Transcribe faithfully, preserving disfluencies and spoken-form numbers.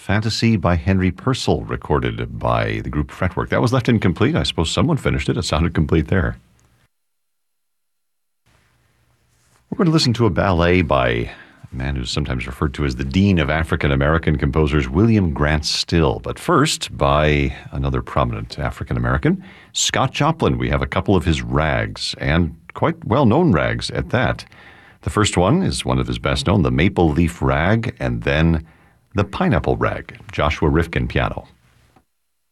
Fantasy by Henry Purcell, recorded by the group Fretwork. That was left incomplete. I suppose someone finished it. It sounded complete there. We're going to listen to a ballet by a man who's sometimes referred to as the Dean of African-American composers, William Grant Still. But first, by another prominent African-American, Scott Joplin. We have a couple of his rags, and quite well-known rags at that. The first one is one of his best known, the Maple Leaf Rag, and then the Pineapple Rag. Joshua Rifkin, piano.